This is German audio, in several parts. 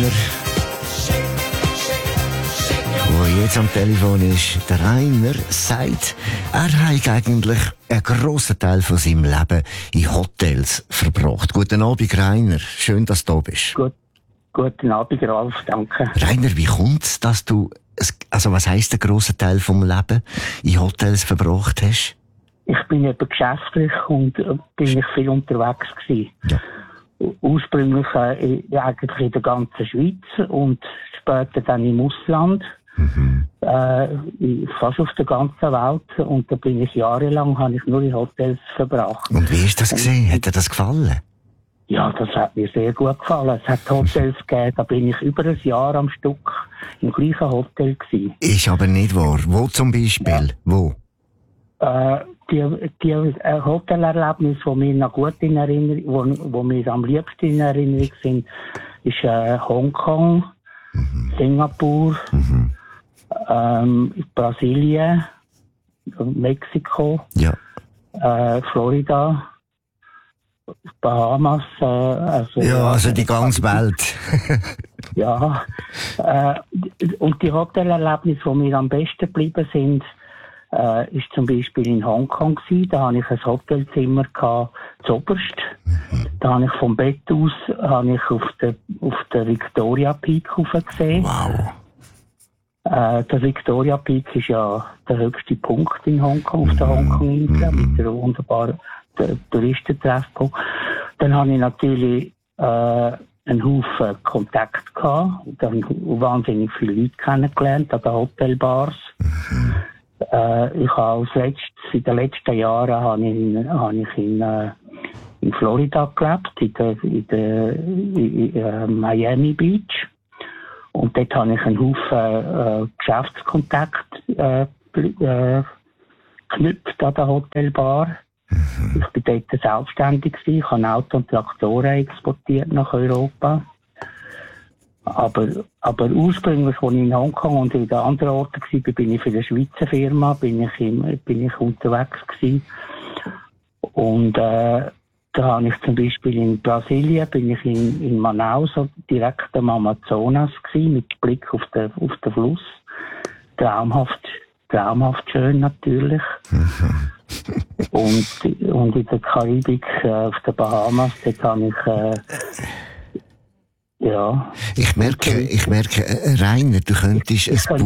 der jetzt am Telefon ist, der Rainer, sagt, er hat eigentlich einen grossen Teil von seinem Leben in Hotels verbracht. Guten Abend, Rainer. Schön, dass du da bist. Guten Abend, Ralf. Danke. Rainer, wie kommt es, dass du, also was heisst der grosse Teil vom Leben in Hotels verbracht hast? Ich bin eben geschäftlich und bin ich viel unterwegs gewesen. Ja. Ursprünglich eigentlich in der ganzen Schweiz und später dann im Ausland. Fast auf der ganzen Welt. Und da bin ich jahrelang, habe ich nur in Hotels verbracht. Und wie ist das gesehen? Hat dir das gefallen? Ja, das hat mir sehr gut gefallen. Es hat Hotels gegeben, da bin ich über ein Jahr am Stück im gleichen Hotel gewesen. Ist aber nicht wahr. Wo zum Beispiel? Ja. Wo? Die Hotelerlebnisse, die mir noch gut in Erinnerung, wo mir am liebsten in Erinnerung sind, ist Hongkong, Singapur, Brasilien, Mexiko, Florida, Bahamas, also die ganze Welt. Ja, und die Hotelerlebnisse, die mir am besten geblieben sind, ist zum Beispiel in Hongkong gewesen. Da hatte ich ein Hotelzimmer zuoberst. Da habe ich vom Bett aus auf der Victoria Peak gesehen. Wow. Der Victoria Peak ist ja der höchste Punkt in Hongkong, auf der Hongkong-Insel, mit der wunderbaren Touristentreffpunkt. Dann habe ich natürlich einen Haufen Kontakt gehabt. Dann wahnsinnig viele Leute kennengelernt an den Hotelbars. Ich habe in den letzten Jahren habe ich in Florida gelebt, in Miami Beach. Und dort habe ich einen Haufen Geschäftskontakt geknüpft an der Hotelbar. Ich bin dort selbstständig gewesen. Ich habe Auto und Traktoren exportiert nach Europa. Aber ursprünglich, als ich in Hongkong und in den anderen Orten war, bin ich für eine Schweizer Firma, bin ich unterwegs gewesen. Und da habe ich zum Beispiel in Brasilien, bin ich in Manaus, direkt am Amazonas gewesen, mit Blick auf den Fluss. Traumhaft schön natürlich. Und in der Karibik, auf den Bahamas, dort habe ich, ja. Ich merke, Rainer, du könntest ein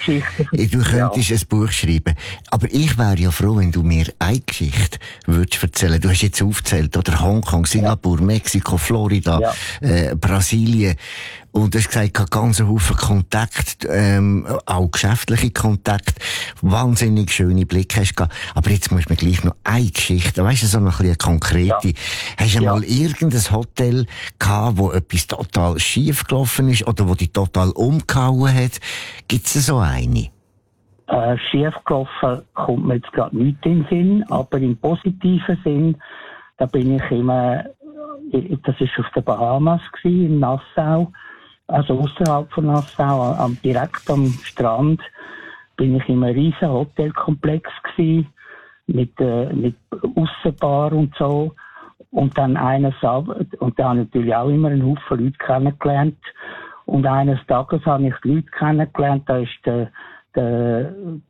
Buch schreiben. Aber ich wäre ja froh, wenn du mir eine Geschichte würdest erzählen. Du hast jetzt aufgezählt, oder Hongkong, Singapur, Mexiko, Florida, Brasilien. Und du hast gesagt, ganz Haufen Kontakt, auch geschäftliche Kontakt, wahnsinnig schöne Blicke hast du gehabt. Aber jetzt musst du mir gleich noch eine Geschichte, weißt du, so noch ein bisschen konkrete. Hast du mal irgendein Hotel gehabt, wo etwas total schief gelaufen ist oder wo dich total umgehauen hat? Gibt's so eine? Schief gelaufen kommt mir jetzt gerade nicht in den Sinn, aber im positiven Sinn, da bin ich immer, das ist auf den Bahamas gewesen, in Nassau. Also außerhalb von Nassau, direkt am Strand, bin ich in einem riesen Hotelkomplex gewesen, mit Aussenbar und so. Und dann da habe ich natürlich auch immer einen Haufen Leute kennengelernt. Und eines Tages habe ich Leute kennengelernt, da ist der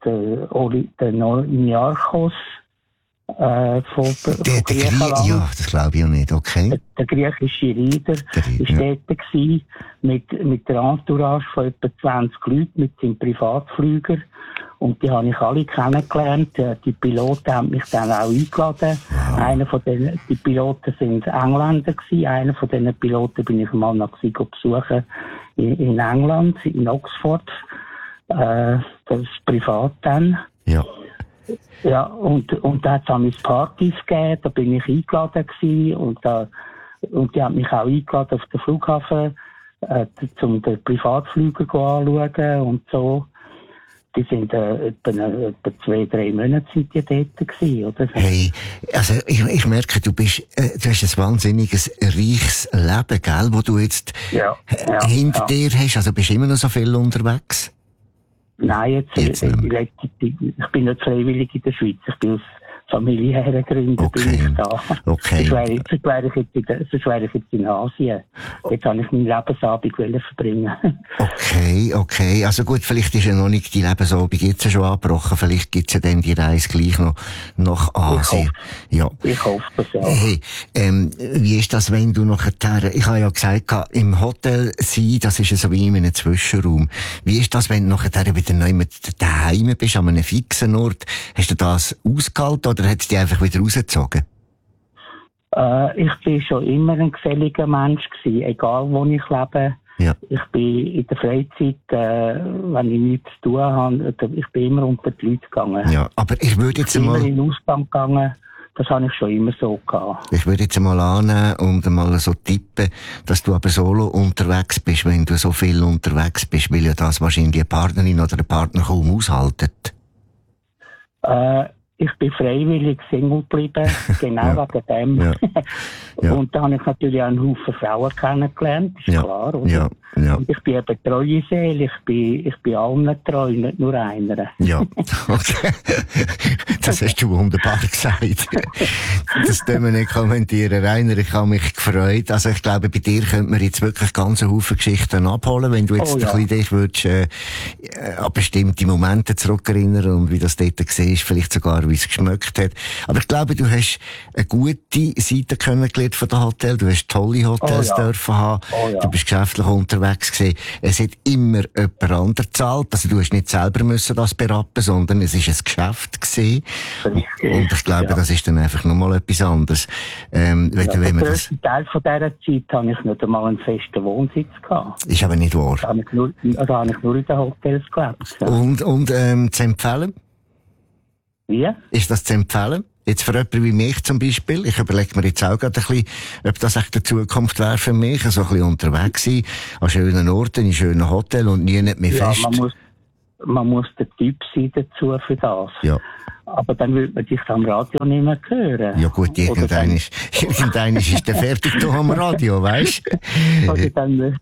Niarchos, von Griechenland. Ja, das glaube ich auch nicht, okay. Der griechische Reiter war dort gewesen, mit der Entourage von etwa 20 Leuten, mit seinem Privatflüger. Und die habe ich alle kennengelernt. Die Piloten haben mich dann auch eingeladen. Wow. Die Piloten sind Engländer gewesen. Einer von diesen Piloten bin ich mal noch besuchen in England, in Oxford. Das ist privat dann. Ja. Ja, und da hat es auch Partys gegeben, da bin ich eingeladen gewesen, und die haben mich auch eingeladen auf den Flughafen, zum den Privatflüger anschauen und so. Die sind etwa 2-3 Monate sind die dort gewesen, oder? Hey, also ich merke, du hast ein wahnsinniges, reiches Leben, gell, wo du jetzt hinter dir hast, also bist du immer noch so viel unterwegs? Nein, ich bin nicht freiwillig in der Schweiz. Ich bin familiären Gründen bin ich da. Okay. Sonst wäre ich jetzt in Asien. Jetzt habe ich meinen Lebensabend verbringen. Okay. Also gut, vielleicht ist ja noch nicht die Lebensabend jetzt schon abgebrochen. Vielleicht gibt's ja dann die Reise gleich noch nach Asien. Ich hoffe das ja. Hey, wie ist das, wenn du nachher, ich habe ja gesagt, im Hotel sein, das ist ja so wie in einem Zwischenraum. Wie ist das, wenn du nachher wieder neu mit daheim bist, an einem fixen Ort? Hast du das ausgehalten oder hat es dich einfach wieder rausgezogen? Ich bin schon immer ein geselliger Mensch gewesen, egal wo ich lebe. Ja. Ich bin in der Freizeit, wenn ich nichts zu tun habe, ich bin immer unter die Leute gegangen. Ja, aber ich würde jetzt mal... Ich bin immer in den Ausgang gegangen. Das habe ich schon immer so gehabt. Ich würde jetzt mal annehmen und mal so tippen, dass du aber solo unterwegs bist, wenn du so viel unterwegs bist, weil ja das wahrscheinlich eine Partnerin oder ein Partner kaum aushaltet. Ich bin freiwillig Single geblieben, genau wegen dem. Ja. Und da habe ich natürlich auch einen Haufen Frauen kennengelernt, ist klar, oder? Ja. Und ich bin eine treue Seele, ich bin allen treu, nicht nur einer. Ja, okay. Das hast du wunderbar gesagt. Das können wir nicht kommentieren. Rainer, ich habe mich gefreut. Also ich glaube, bei dir könnte man jetzt wirklich ganz Haufen Geschichten abholen, wenn du jetzt ein bisschen dich würdest, an bestimmte Momente zurückerinnern und wie das dort siehst, vielleicht sogar wie es geschmeckt hat. Aber ich glaube, du hast eine gute Seite kennengelernt von dem Hotel. Du hast tolle Hotels dürfen haben. Du bist geschäftlich unterwegs gewesen. Es hat immer jemand anderes gezahlt. Also du hast nicht selber müssen das berappen, sondern es ist ein Geschäft gewesen. Und ich glaube, das ist dann einfach nochmal etwas anderes. Den grössten Teil von dieser Zeit habe ich nicht einmal einen festen Wohnsitz gehabt. Ist aber nicht wahr. Da habe ich nur in den Hotels gelebt. Ja. Und zu empfehlen? Wie? Ist das zu empfehlen? Jetzt für jemanden wie mich zum Beispiel, ich überlege mir jetzt auch gerade ein bisschen, ob das echt die Zukunft wäre für mich, so ein bisschen unterwegs sein, an schönen Orten, in schönen Hotels und nie nicht mehr fest. Man muss der Typ sein dazu für das. Ja. Aber dann würde man dich am Radio nicht mehr hören. Ja gut, irgendein ist der fertig da am Radio, weißt du? Oder dann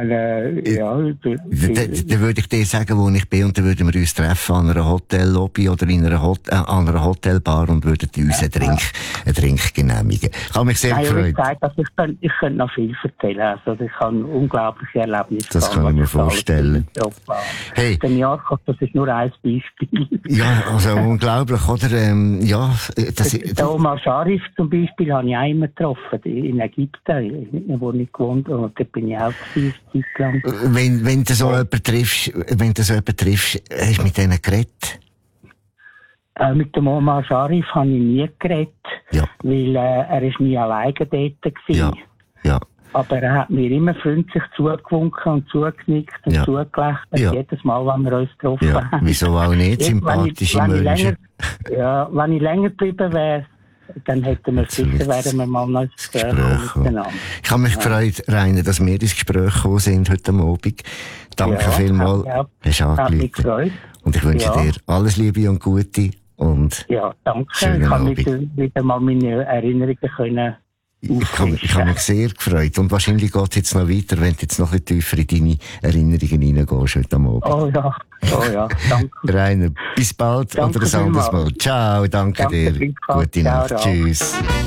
Dann würde ich dir sagen, wo ich bin, und dann würden wir uns treffen an einer Hotellobby oder in einer an einer Hotelbar und würden uns einen Drink genehmigen. Ich habe mich sehr gefreut. Ich könnte noch viel erzählen. Also ich habe unglaubliche Erlebnisse. Das kann ich mir vorstellen. Hey. Das ist nur ein Beispiel. Ja, also unglaublich. Oder, der Omar Sharif zum Beispiel habe ich auch immer getroffen, in Ägypten, wo ich gewohnt habe. Und da bin ich auch eine Zeit lang. Wenn du so jemanden triffst, hast du mit denen geredet? Mit dem Omar Sharif habe ich nie geredet, weil er ist nie alleine dort gewesen. Ja. Aber er hat mir immer freundlich zugewunken und zugenickt und zugelächelt, jedes Mal, wenn wir uns getroffen haben. Wieso auch nicht? Sympathische Menschen. Wenn ich länger geblieben wäre, dann hätten wir sicher, wären wir mal noch ins Gespräch miteinander. Ich habe mich gefreut, Rainer, dass wir ins Gespräch gekommen sind heute Abend. Danke vielmals. Hast du angerufen. Und ich wünsche dir alles Liebe und Gute. Und danke. Ich habe wieder mal meine Erinnerungen können. Ich habe mich sehr gefreut. Und wahrscheinlich geht es jetzt noch weiter, wenn du jetzt noch ein bisschen tiefer in deine Erinnerungen reingehst heute Abend. Oh ja, danke. Rainer, bis bald oder ein anderes Mal. Ciao, danke dir. Gute Nacht. Tschüss.